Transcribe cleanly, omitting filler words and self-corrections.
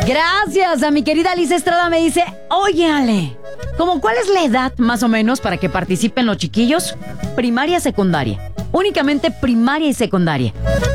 Gracias a mi querida Alice Estrada. Me dice, oye Ale, ¿cómo cuál es la edad más o menos para que participen los chiquillos? Primaria, secundaria. Únicamente primaria y secundaria.